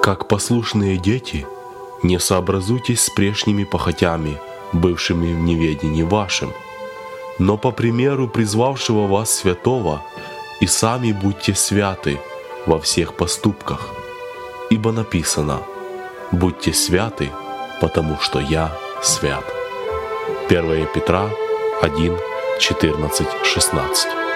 Как послушные дети, не сообразуйтесь с прежними похотями, бывшими в неведении вашим, но по примеру призвавшего вас святого, и сами будьте святы во всех поступках. Ибо написано: «Будьте святы, потому что я свят». 1 Петра 1, 14, 16.